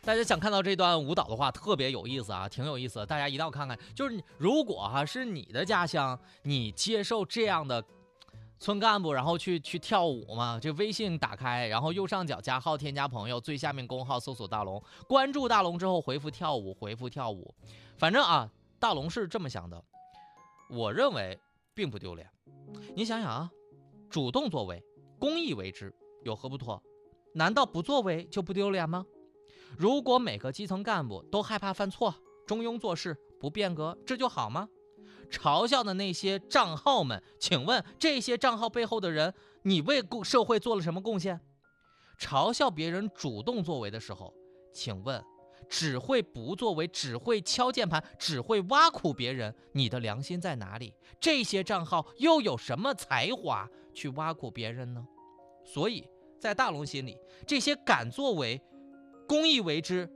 大家想看到这段舞蹈的话，特别有意思啊，挺有意思的，大家一定要看看。就是如果是你的家乡，你接受这样的村干部，然后去跳舞嘛，这微信打开，然后右上角加号添加朋友，最下面公号搜索大龙，关注大龙之后回复跳舞，回复跳舞。反正大龙是这么想的，我认为并不丢脸。你想想啊，主动作为，公益为之，有何不妥？难道不作为就不丢脸吗？如果每个基层干部都害怕犯错，中庸做事，不变革，这就好吗？嘲笑的那些账号们，请问这些账号背后的人，你为社会做了什么贡献？嘲笑别人主动作为的时候，请问只会不作为，只会敲键盘，只会挖苦别人，你的良心在哪里？这些账号又有什么才华去挖苦别人呢？所以在大龙心里，这些敢作为、公益为之、